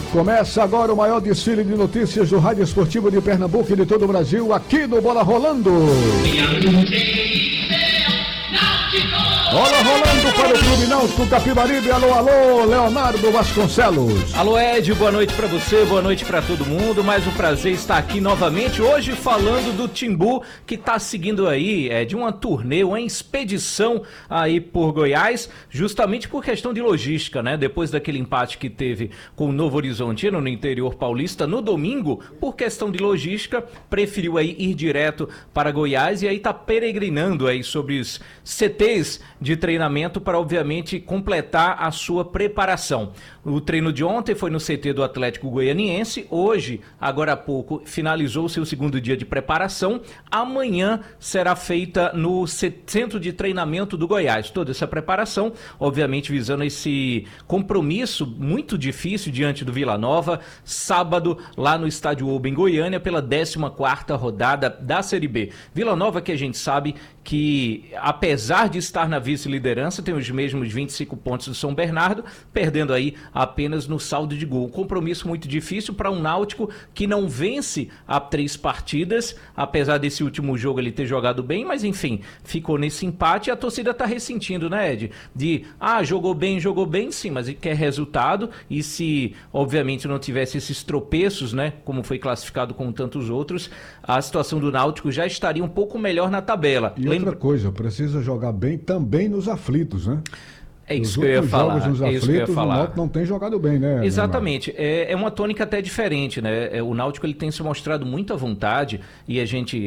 Começa agora o maior desfile de notícias do Rádio Esportivo de Pernambuco e de todo o Brasil, aqui no Bola Rolando. Bola rolando para o Clube Náutico Capibaribe. Alô, alô, Leonardo Vasconcelos. Alô, Ed, boa noite para você, boa noite para todo mundo. Mais um prazer estar aqui novamente, hoje falando do Timbu, que está seguindo aí, de uma turnê, uma expedição aí por Goiás, justamente por questão de logística, né? Depois daquele empate que teve com o Novo Horizontino no interior paulista no domingo, por questão de logística, preferiu aí ir direto para Goiás e aí está peregrinando aí sobre os CTs de treinamento para, obviamente, completar a sua preparação. O treino de ontem foi no CT do Atlético Goianiense, hoje, agora há pouco, finalizou o seu segundo dia de preparação, amanhã será feita no Centro de Treinamento do Goiás. Toda essa preparação, obviamente, visando esse compromisso muito difícil diante do Vila Nova, sábado, lá no Estádio Oba, em Goiânia, pela 14ª rodada da Série B. Vila Nova, que a gente sabe que, apesar de estar na vice-liderança, tem os mesmos 25 pontos do São Bernardo, perdendo aí apenas no saldo de gol. Um compromisso muito difícil para um Náutico que não vence há 3 partidas, apesar desse último jogo ele ter jogado bem, mas enfim, ficou nesse empate e a torcida está ressentindo, né, Ed? Jogou bem, sim, mas quer resultado, e se, obviamente, não tivesse esses tropeços, né, como foi classificado com tantos outros, a situação do Náutico já estaria um pouco melhor na tabela. E outra coisa, precisa jogar bem também nos aflitos, né? É isso que eu ia falar. Nos aflitos, o Náutico não tem jogado bem, né? Exatamente. É uma tônica até diferente, né? O Náutico ele tem se mostrado muito à vontade e a gente